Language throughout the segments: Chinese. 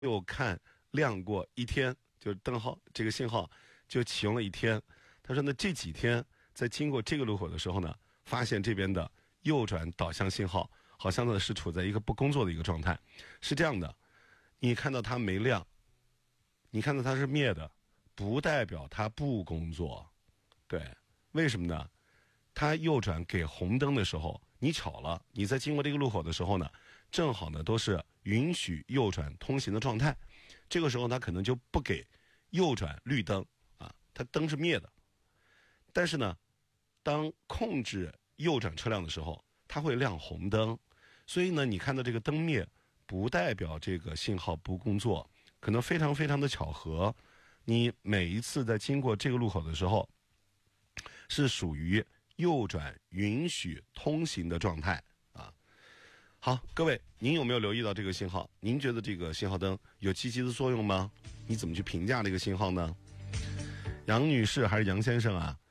有看亮过一天，就是灯号这个信号就启用了一天。他说呢，这几天在经过这个路口的时候呢，发现这边的右转导向信号好像呢是处在一个不工作的一个状态。是这样的，你看到它没亮，你看到它是灭的，不代表它不工作。对，为什么呢？它右转给红灯的时候，你巧了，你在经过这个路口的时候呢，正好呢都是允许右转通行的状态，这个时候它可能就不给右转绿灯啊，它灯是灭的。但是呢，当控制右转车辆的时候，它会亮红灯，所以呢，你看到这个灯灭，不代表这个信号不工作，可能非常非常的巧合。你每一次在经过这个路口的时候，是属于右转允许通行的状态啊。好，各位，您有没有留意到这个信号？您觉得这个信号灯有积极的作用吗？你怎么去评价这个信号呢？杨女士还是杨先生啊？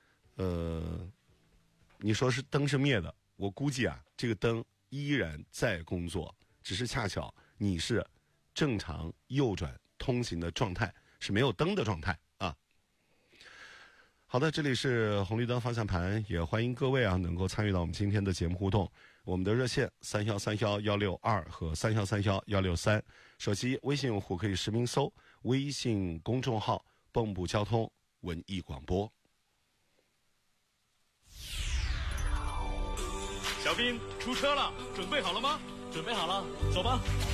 你说是灯是灭的，我估计啊，这个灯依然在工作，只是恰巧你是正常右转通行的状态，是没有灯的状态啊。好的，这里是红绿灯方向盘，也欢迎各位啊能够参与到我们今天的节目互动。我们的热线3131-162和3131-163，手机微信用户可以实名搜微信公众号蚌埠交通文艺广播。 小兵出车了，准备好了吗？ 准备好了，走吧。